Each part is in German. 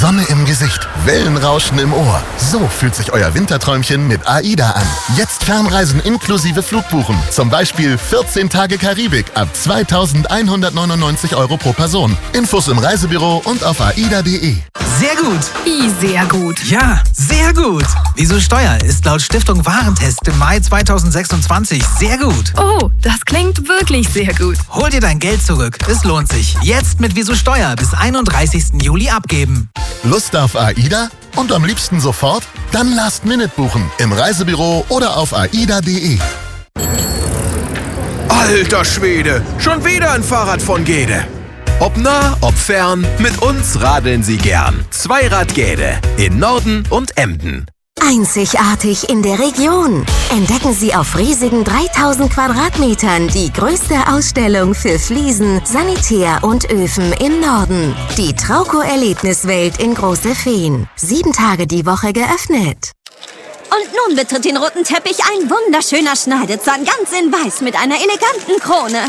Sonne im Gesicht, Wellenrauschen im Ohr. So fühlt sich euer Winterträumchen mit AIDA an. Jetzt Fernreisen inklusive Flugbuchen. Zum Beispiel 14 Tage Karibik ab 2.199 € pro Person. Infos im Reisebüro und auf aida.de. Sehr gut. Wie sehr gut? Ja, sehr gut. Wieso Steuer ist laut Stiftung Warentest im Mai 2026 sehr gut. Oh, das klingt wirklich sehr gut. Hol dir dein Geld zurück. Es lohnt sich. Jetzt mit Wieso Steuer bis 31. Juli abgeben. Lust auf AIDA? Und am liebsten sofort? Dann Last Minute buchen. Im Reisebüro oder auf aida.de. Alter Schwede, schon wieder ein Fahrrad von Gede. Ob nah, ob fern, mit uns radeln Sie gern. Zweirad Gede in Norden und Emden. Einzigartig in der Region. Entdecken Sie auf riesigen 3000 Quadratmetern die größte Ausstellung für Fliesen, Sanitär und Öfen im Norden. Die Trauco-Erlebniswelt in Große Feen. 7 Tage die Woche geöffnet. Und nun betritt den roten Teppich ein wunderschöner Schneidezahn, ganz in weiß mit einer eleganten Krone.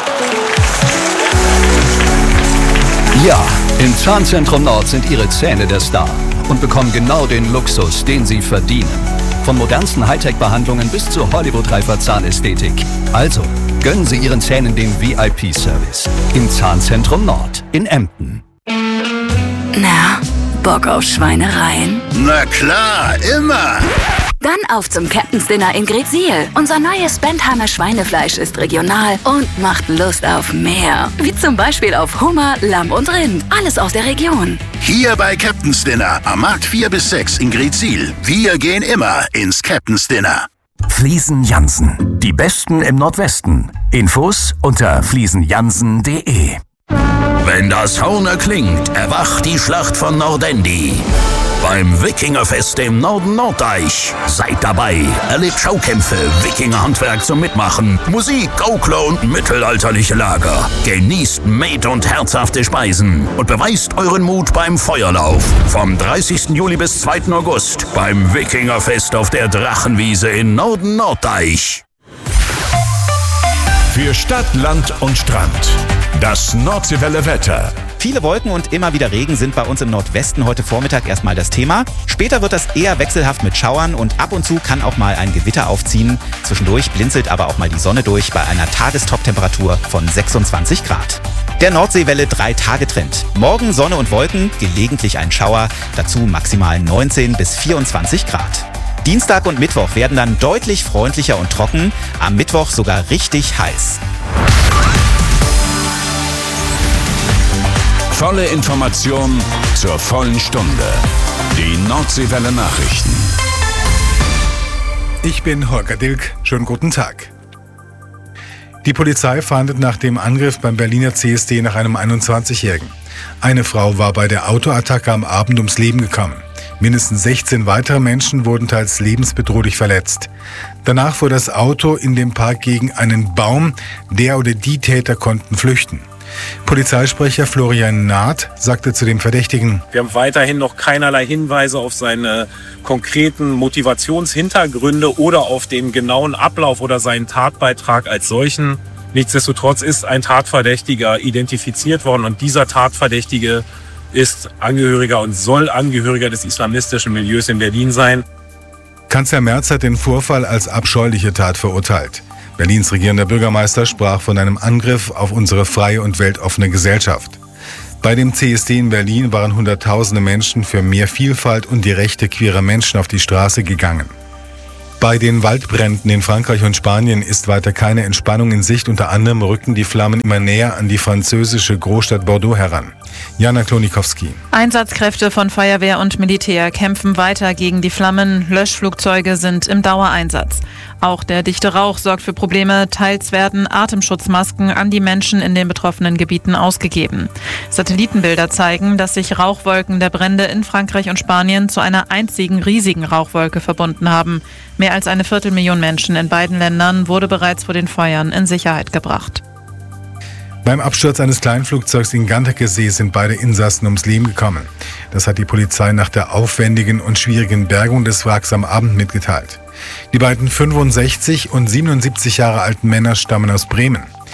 Ja, im Zahnzentrum Nord sind Ihre Zähne der Star und bekommen genau den Luxus, den Sie verdienen. Von modernsten Hightech-Behandlungen bis zur Hollywood-reifer Zahnästhetik. Also, gönnen Sie Ihren Zähnen den VIP-Service im Zahnzentrum Nord in Emden. Na, Bock auf Schweinereien? Na klar, immer! Dann auf zum Captain's Dinner in Greetsiel. Unser neues Bentheimer Schweinefleisch ist regional und macht Lust auf mehr. Wie zum Beispiel auf Hummer, Lamm und Rind. Alles aus der Region. Hier bei Captain's Dinner am Markt 4 bis 6 in Greetsiel. Wir gehen immer ins Captain's Dinner. Fliesen Jansen. Die Besten im Nordwesten. Infos unter fliesenjansen.de. Wenn das Horn erklingt, erwacht die Schlacht von Nordendi. Beim Wikingerfest im Norden Norddeich. Seid dabei, erlebt Schaukämpfe, Wikingerhandwerk zum Mitmachen, Musik, Gaukler und mittelalterliche Lager. Genießt Met- und herzhafte Speisen und beweist euren Mut beim Feuerlauf. Vom 30. Juli bis 2. August beim Wikingerfest auf der Drachenwiese in Norden Norddeich. Für Stadt, Land und Strand. Das Nordseewelle Wetter. Viele Wolken und immer wieder Regen sind bei uns im Nordwesten heute Vormittag erstmal das Thema. Später wird das eher wechselhaft mit Schauern und ab und zu kann auch mal ein Gewitter aufziehen. Zwischendurch blinzelt aber auch mal die Sonne durch bei einer Tagestop-Temperatur von 26 Grad. Der Nordseewelle 3-Tage-Trend. Morgen Sonne und Wolken, gelegentlich ein Schauer, dazu maximal 19 bis 24 Grad. Dienstag und Mittwoch werden dann deutlich freundlicher und trocken, am Mittwoch sogar richtig heiß. Volle Information zur vollen Stunde. Die Nordseewelle Nachrichten. Ich bin Holger Dilk. Schönen guten Tag. Die Polizei fahndet nach dem Angriff beim Berliner CSD nach einem 21-Jährigen. Eine Frau war bei der Autoattacke am Abend ums Leben gekommen. Mindestens 16 weitere Menschen wurden teils lebensbedrohlich verletzt. Danach fuhr das Auto in dem Park gegen einen Baum. Der oder die Täter konnten flüchten. Polizeisprecher Florian Naht sagte zu dem Verdächtigen: Wir haben weiterhin noch keinerlei Hinweise auf seine konkreten Motivationshintergründe oder auf den genauen Ablauf oder seinen Tatbeitrag als solchen. Nichtsdestotrotz ist ein Tatverdächtiger identifiziert worden und dieser Tatverdächtige ist Angehöriger und soll Angehöriger des islamistischen Milieus in Berlin sein. Kanzler Merz hat den Vorfall als abscheuliche Tat verurteilt. Berlins regierender Bürgermeister sprach von einem Angriff auf unsere freie und weltoffene Gesellschaft. Bei dem CSD in Berlin waren Hunderttausende Menschen für mehr Vielfalt und die Rechte queerer Menschen auf die Straße gegangen. Bei den Waldbränden in Frankreich und Spanien ist weiter keine Entspannung in Sicht. Unter anderem rücken die Flammen immer näher an die französische Großstadt Bordeaux heran. Jana Klonikowski. Einsatzkräfte von Feuerwehr und Militär kämpfen weiter gegen die Flammen. Löschflugzeuge sind im Dauereinsatz. Auch der dichte Rauch sorgt für Probleme. Teils werden Atemschutzmasken an die Menschen in den betroffenen Gebieten ausgegeben. Satellitenbilder zeigen, dass sich Rauchwolken der Brände in Frankreich und Spanien zu einer einzigen riesigen Rauchwolke verbunden haben. Mehr als 250.000 Menschen in beiden Ländern wurde bereits vor den Feuern in Sicherheit gebracht. Beim Absturz eines Kleinflugzeugs in Gantakesee sind beide Insassen ums Leben gekommen. Das hat die Polizei nach der aufwendigen und schwierigen Bergung des Wracks am Abend mitgeteilt. Die beiden 65 und 77 Jahre alten Männer stammen aus Bremen.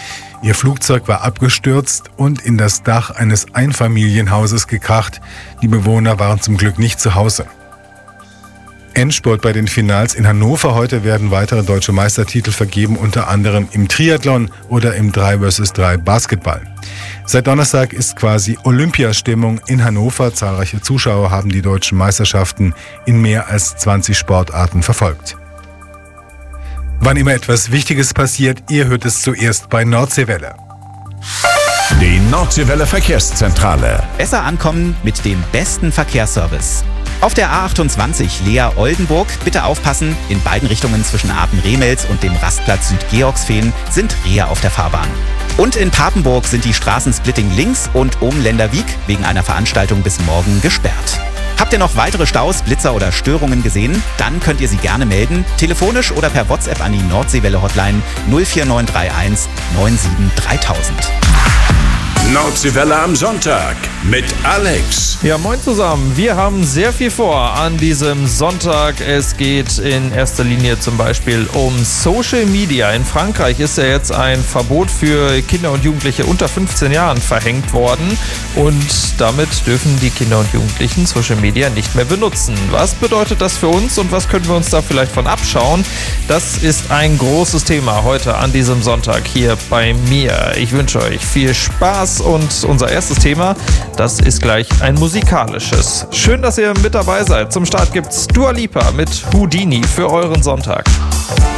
Ihr Flugzeug war abgestürzt und in das Dach eines Einfamilienhauses gekracht. Die Bewohner waren zum Glück nicht zu Hause. Endspurt bei den Finals in Hannover. Heute werden weitere deutsche Meistertitel vergeben, unter anderem im Triathlon oder im 3-vs-3 Basketball. Seit Donnerstag ist quasi Olympiastimmung in Hannover. Zahlreiche Zuschauer haben die deutschen Meisterschaften in mehr als 20 Sportarten verfolgt. Wann immer etwas Wichtiges passiert, ihr hört es zuerst bei Nordseewelle. Die Nordseewelle Verkehrszentrale. Besser ankommen mit dem besten Verkehrsservice. Auf der A28 Lea-Oldenburg bitte aufpassen, in beiden Richtungen zwischen Apen-Remels und dem Rastplatz Süd-Georgsfehn sind Rehe auf der Fahrbahn. Und in Papenburg sind die Straßensplitting links und um Lenderwiek wegen einer Veranstaltung bis morgen gesperrt. Habt ihr noch weitere Staus, Blitzer oder Störungen gesehen? Dann könnt ihr sie gerne melden, telefonisch oder per WhatsApp an die Nordseewelle-Hotline 04931 97 3000. Nordseewelle am Sonntag mit Alex. Ja, moin zusammen. Wir haben sehr viel vor an diesem Sonntag. Es geht in erster Linie zum Beispiel um Social Media. In Frankreich ist ja jetzt ein Verbot für Kinder und Jugendliche unter 15 Jahren verhängt worden. Und damit dürfen die Kinder und Jugendlichen Social Media nicht mehr benutzen. Was bedeutet das für uns und was können wir uns da vielleicht von abschauen? Das ist ein großes Thema heute an diesem Sonntag hier bei mir. Ich wünsche euch viel Spaß. Und unser erstes Thema, das ist gleich ein musikalisches. Schön, dass ihr mit dabei seid. Zum Start gibt's Dua Lipa mit Houdini für euren Sonntag.